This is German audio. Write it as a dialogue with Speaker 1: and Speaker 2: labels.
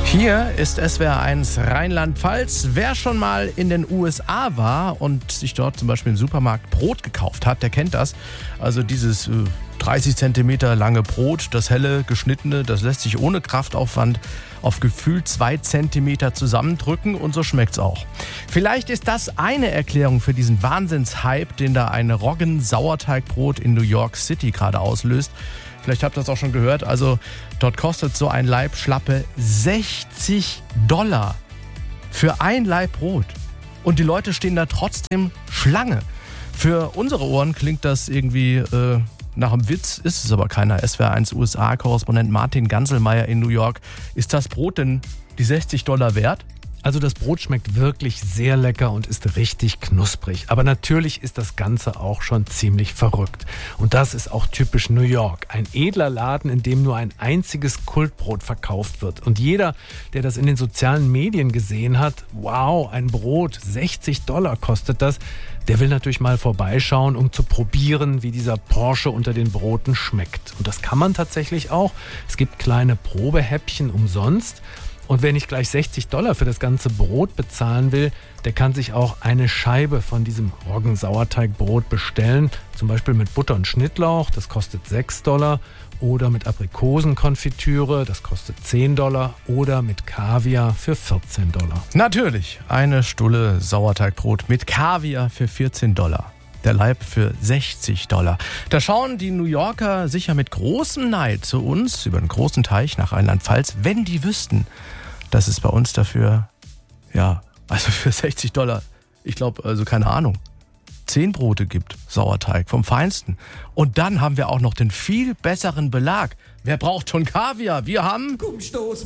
Speaker 1: Hier ist SWR1 Rheinland-Pfalz. Wer schon mal in den USA war und sich dort zum Beispiel im Supermarkt Brot gekauft hat, der kennt das. Also dieses 30 Zentimeter lange Brot, das helle, geschnittene, das lässt sich ohne Kraftaufwand auf gefühlt 2 Zentimeter zusammendrücken und so schmeckt's auch. Vielleicht ist das eine Erklärung für diesen Wahnsinnshype, den da ein Roggen-Sauerteigbrot in New York City gerade auslöst. Vielleicht habt ihr das auch schon gehört. Also dort kostet so ein Laib schlappe $60 für ein Laib Brot. Und die Leute stehen da trotzdem Schlange. Für unsere Ohren klingt das irgendwie nach einem Witz, ist es aber keiner. SWR1 USA-Korrespondent Martin Ganselmeier in New York. Ist das Brot denn die $60 wert?
Speaker 2: Also das Brot schmeckt wirklich sehr lecker und ist richtig knusprig. Aber natürlich ist das Ganze auch schon ziemlich verrückt. Und das ist auch typisch New York. Ein edler Laden, in dem nur ein einziges Kultbrot verkauft wird. Und jeder, der das in den sozialen Medien gesehen hat, wow, ein Brot, $60 kostet das, der will natürlich mal vorbeischauen, um zu probieren, wie dieser Porsche unter den Broten schmeckt. Und das kann man tatsächlich auch. Es gibt kleine Probehäppchen umsonst. Und wer nicht gleich $60 für das ganze Brot bezahlen will, der kann sich auch eine Scheibe von diesem Roggen-Sauerteigbrot bestellen. Zum Beispiel mit Butter und Schnittlauch, das kostet $6. Oder mit Aprikosenkonfitüre, das kostet $10. Oder mit Kaviar für $14.
Speaker 1: Natürlich, eine Stulle Sauerteigbrot mit Kaviar für $14. Der Laib für $60. Da schauen die New Yorker sicher mit großem Neid zu uns über den großen Teich nach Rheinland-Pfalz, wenn die wüssten, dass es bei uns dafür, also für $60, ich glaube, also keine Ahnung, 10 Brote gibt, Sauerteig vom Feinsten. Und dann haben wir auch noch den viel besseren Belag. Wer braucht schon Kaviar? Wir haben...
Speaker 3: Umstoß